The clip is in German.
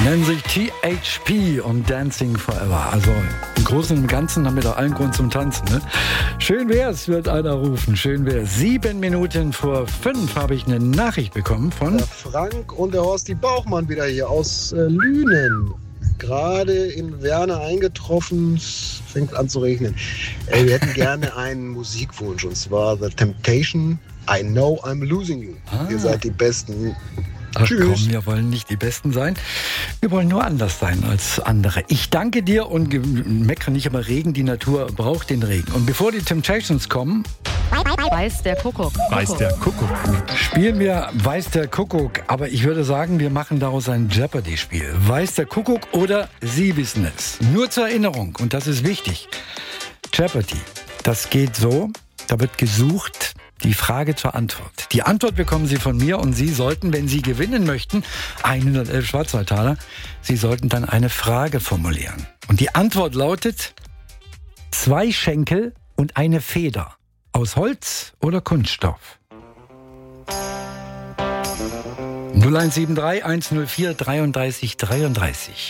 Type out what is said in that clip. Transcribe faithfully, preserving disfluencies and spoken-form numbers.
Nennen sich T H P und Dancing Forever. Also im Großen und Ganzen haben wir da allen Grund zum Tanzen. Ne? Schön wär's, wird einer rufen. Schön wär's. Sieben Minuten vor fünf habe ich eine Nachricht bekommen von... Der Frank und der Horsti Bauchmann wieder hier aus äh, Lünen. Gerade in Werner eingetroffen, es fängt an zu regnen. Äh, wir hätten gerne einen Musikwunsch, und zwar The Temptation, I Know I'm Losing You. Ah. Ihr seid die Besten. Ach Tschüss. komm, wir wollen nicht die Besten sein. Wir wollen nur anders sein als andere. Ich danke dir und ge- meckere nicht über Regen. Die Natur braucht den Regen. Und bevor die Temptations kommen, Weiß der Kuckuck. Weiß der Kuckuck. spielen wir Weiß der Kuckuck. Aber ich würde sagen, wir machen daraus ein Jeopardy-Spiel. Weiß der Kuckuck oder Sie wissen es. Nur zur Erinnerung, und das ist wichtig. Jeopardy, das geht so, da wird gesucht, die Frage zur Antwort. Die Antwort bekommen Sie von mir und Sie sollten, wenn Sie gewinnen möchten, hundertelf Schwarzwaldtaler, Sie sollten dann eine Frage formulieren. Und die Antwort lautet: zwei Schenkel und eine Feder. Aus Holz oder Kunststoff? null eins sieben drei eins null vier dreiunddreißig dreiunddreißig.